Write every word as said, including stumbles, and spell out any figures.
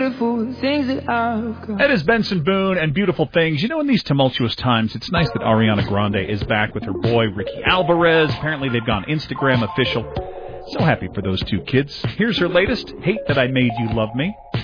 beautiful things that I've got. That is Benson Boone and Beautiful Things. You know, in these tumultuous times, it's nice that Ariana Grande is back with her boy, Ricky Alvarez. Apparently, they've gone Instagram official. So happy for those two kids. Here's her latest, Hate That I Made You Love Me.